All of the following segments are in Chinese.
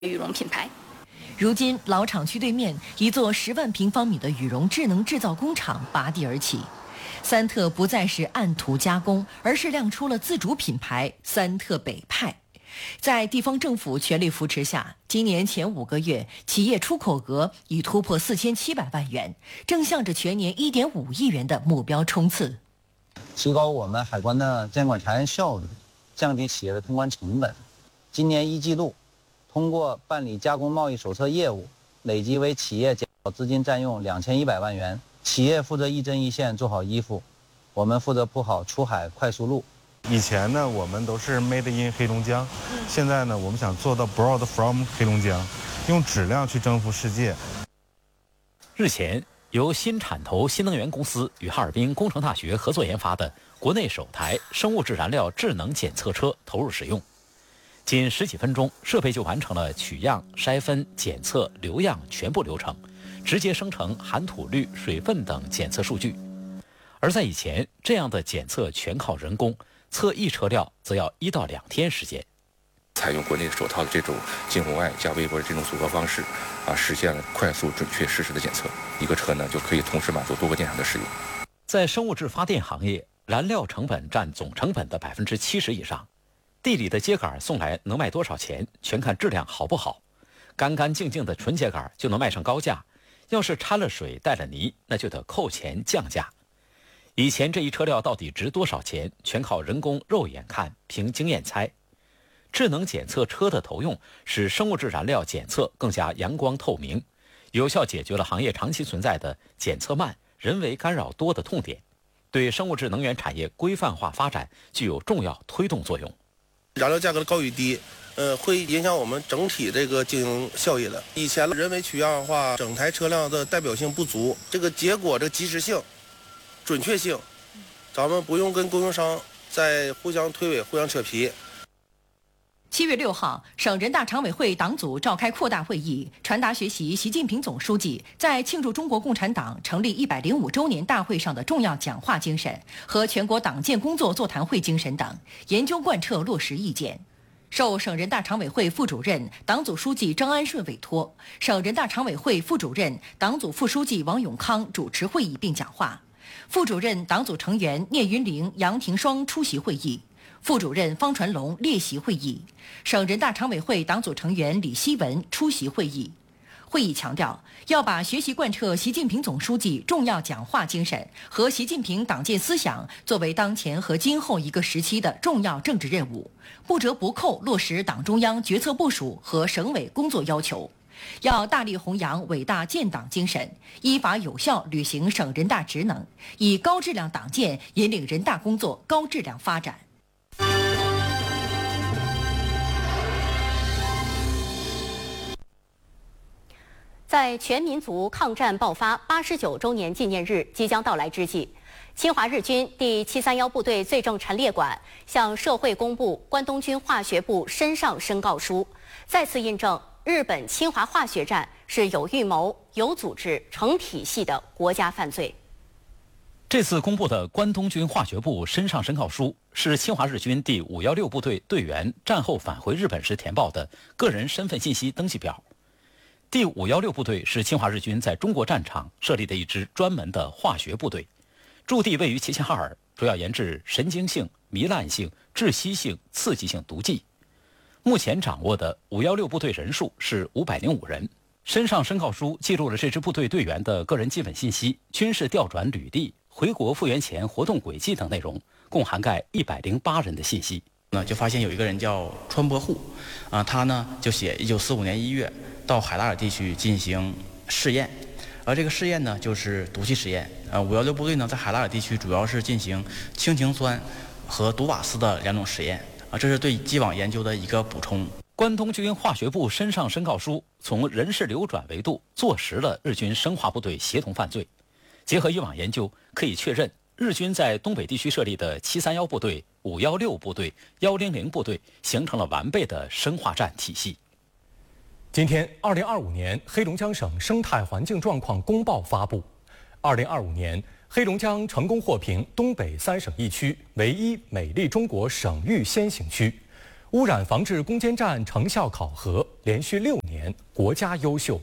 羽绒品牌。 如今，老厂区对面一座10万平方米的羽绒智能制造工厂拔地而起。三特不再是按图加工，而是亮出了自主品牌“三特北派”。在地方政府全力扶持下，今年前5个月，企业出口额已突破4700万元，正向着全年1.5亿元的目标冲刺。 提高我们海关的监管查验效率，降低企业的通关成本。今年1季度，通过办理加工贸易手册业务，累计为企业减少资金占用2100万元。企业负责一针一线做好衣服，我们负责铺好出海快速路。 以前呢，我们都是 made in 黑龙江，现在呢，我们想做到 brought from 黑龙江，用质量去征服世界。 日前，由新产投新能源公司与哈尔滨工程大学合作研发的国内首台生物质燃料智能检测车投入使用，仅10几分钟，设备就完成了取样、筛分、检测、留样全部流程，直接生成含土氯、水分等检测数据。而在以前，这样的检测全靠人工，测一车料则要1到2天时间。 采用国内首套的这种近红外加微波的这种组合方式，实现了快速、准确、实时的检测。一个车呢就可以同时满足多个电厂的使用。 在生物质发电行业，燃料成本占总成本的70%以上。地里的秸秆送来能卖多少钱，全看质量好不好。干干净净的纯秸秆就能卖上高价，要是掺了水带了泥，那就得扣钱降价。以前这一车料到底值多少钱，全靠人工肉眼看，凭经验猜。智能检测车的投用，使生物质燃料检测更加阳光透明，有效解决了行业长期存在的检测慢、人为干扰多的痛点，对生物质能源产业规范化发展具有重要推动作用。 燃料价格的高与低，会影响我们整体这个经营效益的。以前人为取样的话，整台车辆的代表性不足，这个结果的及时性、准确性，咱们不用跟供应商再互相推诿、互相扯皮。 7月6号，省人大常委会党组召开扩大会议，传达学习习近平总书记在庆祝中国共产党成立105周年大会上的重要讲话精神和全国党建工作座谈会精神等，研究贯彻落实意见。受省人大常委会副主任、党组书记张安顺委托，省人大常委会副主任、党组副书记王永康主持会议并讲话，副主任、党组成员聂云玲、杨廷双出席会议。副主任方传龙列席会议，省人大常委会党组成员李希文出席会议。会议强调，要把学习贯彻习近平总书记重要讲话精神和习近平党建思想作为当前和今后一个时期的重要政治任务，不折不扣落实党中央决策部署和省委工作要求。要大力弘扬伟大建党精神，依法有效履行省人大职能，以高质量党建引领人大工作高质量发展。 在全民族抗战爆发89周年纪念日即将到来之际，侵华日军第731部队罪证陈列馆向社会公布关东军化学部身上申告书，再次印证日本侵华化学战是有预谋、有组织、成体系的国家犯罪。 这次公布的关东军化学部身上申告书是侵华日军第516部队队员战后返回日本时填报的个人身份信息登记表。第516部队是侵华日军在中国战场设立的一支专门的化学部队，驻地位于齐齐哈尔，主要研制神经性、糜烂性、窒息性、刺激性毒剂。目前掌握的516部队人数是505人。身上申告书记录了这支部队队员的个人基本信息、军事调转履历、回国复员前活动轨迹等内容，共涵盖108人的信息。 就发现有一个人叫川伯户，他呢就写1945年1月到海拉尔地区进行试验，而这个试验呢就是毒气实验。516部队呢在海拉尔地区主要是进行氢氰酸和毒瓦斯的2种实验，这是对既往研究的一个补充。 关东军化学部身上申告书从人事流转维度坐实了日军生化部队协同犯罪。结合以往研究，可以确认日军在东北地区设立的731部队、516部队、100部队形成了完备的生化战体系。 今天，2025年黑龙江省生态环境状况公报发布。2025年，黑龙江成功获评东北3省1区唯一美丽中国省域先行区。 污染防治攻坚战成效考核连续6年国家优秀。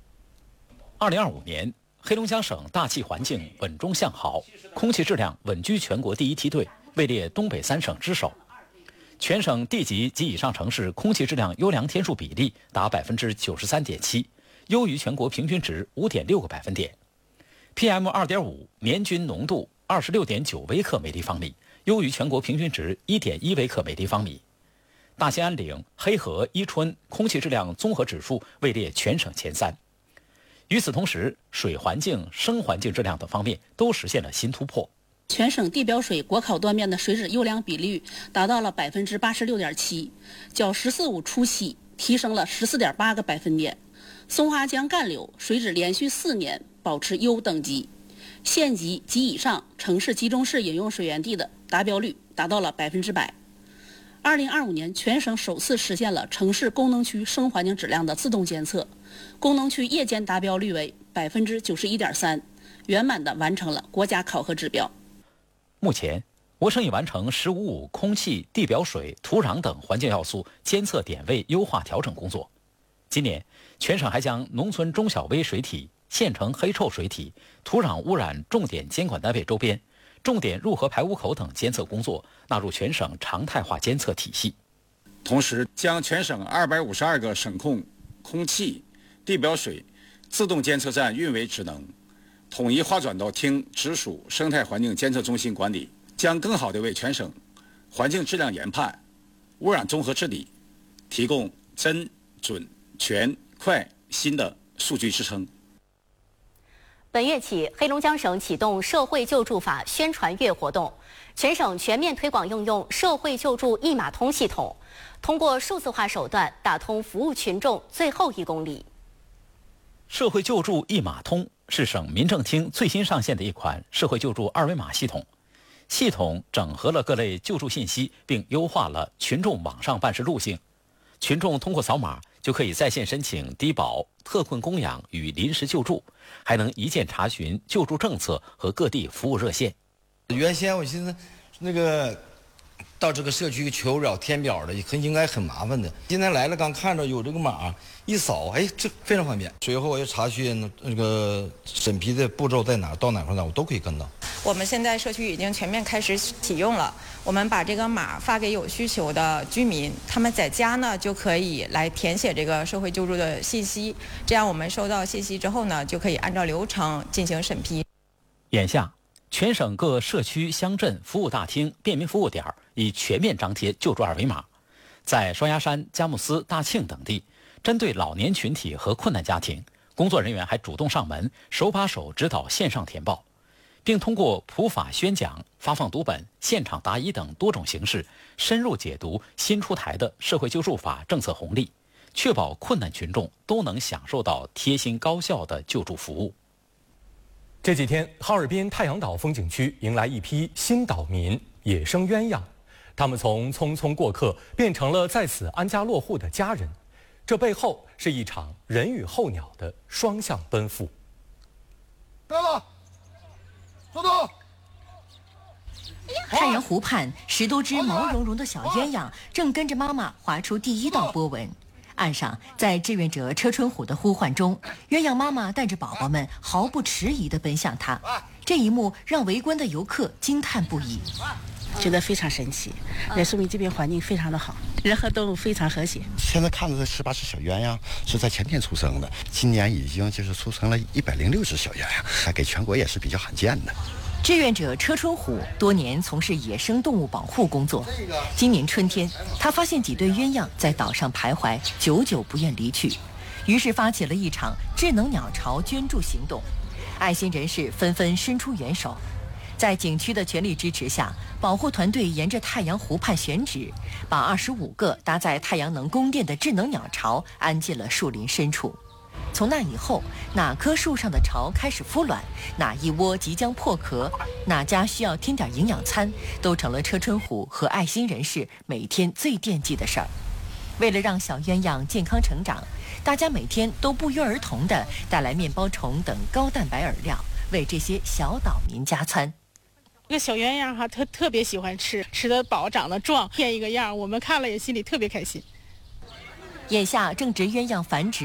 2025年，黑龙江省大气环境稳中向好，空气质量稳居全国第1梯队，位列东北3省之首。全省地级及以上城市空气质量优良天数比例达93.7%，优于全国平均值5.6个百分点。PM2.5 年均浓度26.9微克每立方米，优于全国平均值1.1微克每立方米。大兴安岭、黑河、伊春空气质量综合指数位列全省前3。与此同时，水环境、声环境质量等方面都实现了新突破。 全省地表水国考端面的水质优良比率达到了86.7%，较“十四五”初期提升了14.8个百分点。松花江干流水质连续4年保持优等级，县级及以上城市集中式饮用水源地的达标率达到了100%。2025年，全省首次实现了城市功能区声环境质量的自动监测，功能区夜间达标率为91.3%，圆满地完成了国家考核指标。 目前，我省已完成“15.5”空气、地表水、土壤等环境要素监测点位优化调整工作。今年，全省还将农村中小微水体、县城黑臭水体、土壤污染重点监管单位周边、重点入河排污口等监测工作纳入全省常态化监测体系。 同时，将全省252个省控空气、地表水自动监测站运维职能统一划转到厅直属生态环境监测中心管理，将更好地为全省环境质量研判、污染综合治理提供真、准、全、快、新的数据支撑。 本月起，黑龙江省启动社会救助法宣传月活动，全省全面推广应用社会救助一码通系统，通过数字化手段打通服务群众最后1公里。 社会救助一码通是省民政厅最新上线的一款社会救助2维码系统。系统整合了各类救助信息，并优化了群众网上办事路径。群众通过扫码就可以在线申请低保、特困供养与临时救助，还能一键查询救助政策和各地服务热线。 原先我寻思那个到这个社区求表填表的应该很麻烦的，今天来了刚看着有这个码一扫，哎，这非常方便。随后我要查询那个审批的步骤在哪，到哪块我都可以跟到。 我们现在社区已经全面开始启用了，我们把这个码发给有需求的居民，他们在家呢就可以来填写这个社会救助的信息，这样我们收到信息之后呢，就可以按照流程进行审批。 眼下，全省各社区、乡镇服务大厅、便民服务点已全面张贴救助2维码。在双鸭山、佳木斯、大庆等地，针对老年群体和困难家庭，工作人员还主动上门，手把手指导线上填报，并通过普法宣讲、发放读本、现场答疑等多种形式，深入解读新出台的社会救助法政策红利，确保困难群众都能享受到贴心高效的救助服务。 这几天，哈尔滨太阳岛风景区迎来一批新岛民——野生鸳鸯。他们从匆匆过客变成了在此安家落户的家人，这背后是一场人与候鸟的双向奔赴。 来了，收到。 太阳湖畔10多只毛茸茸的小鸳鸯正跟着妈妈划出第1道波纹。岸上，在志愿者车春虎的呼唤中，鸳鸯妈妈带着宝宝们毫不迟疑地奔向它。这一幕让围观的游客惊叹不已， 觉得非常神奇，也说明这边环境非常的好，人和动物非常和谐。 现在看到的18只小鸳鸯是在前天出生的，今年已经出生了106只小鸳鸯，还给全国也是比较罕见的。 志愿者车春虎多年从事野生动物保护工作。今年春天，他发现几对鸳鸯在岛上徘徊，久久不愿离去，于是发起了一场智能鸟巢捐助行动。爱心人士纷纷伸出援手，在景区的全力支持下，保护团队沿着太阳湖畔选址，把25个搭载太阳能供电的智能鸟巢安进了树林深处。从那以后，哪棵树上的巢开始孵卵，哪一窝即将破壳，哪家需要添点营养餐，都成了车春虎和爱心人士每天最惦记的事儿。为了让小鸳鸯健康成长，大家每天都不约而同地带来面包虫等高蛋白饵料，为这些小岛民加餐。 这个小鸳鸯哈，特别喜欢吃，吃得饱，长得壮，变一个样，我们看了也心里特别开心。 眼下正值鸳鸯繁殖